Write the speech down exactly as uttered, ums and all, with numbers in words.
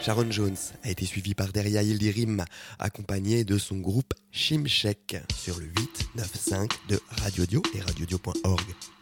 Sharon Jones a été suivie par Derya Yildirim, accompagnée de son groupe Shimshek sur le huit neuf cinq de Radio Dio et radio dio point org.